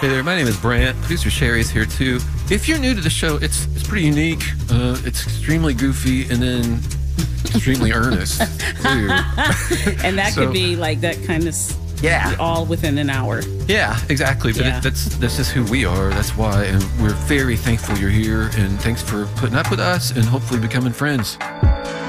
Hey there, my name is Brant. Producer Sherry's here too. If you're new to the show, it's pretty unique. It's extremely goofy and then extremely earnest too. And that So- could be like that kind of Yeah. all within an hour. Yeah, exactly. But Yeah. this is who we are. That's why, and we're very thankful you're here. And thanks for putting up with us and hopefully becoming friends.